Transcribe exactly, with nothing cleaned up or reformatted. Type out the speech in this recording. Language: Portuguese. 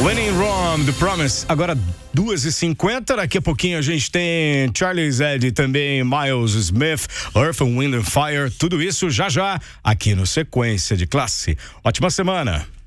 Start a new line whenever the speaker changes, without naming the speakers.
When in Rome, The Promise. Agora duas e cinquenta, daqui a pouquinho a gente tem Charlie Zed e também Miles Smith, Earth, Wind and Fire, tudo isso já já aqui no Sequência de Classe. Ótima semana.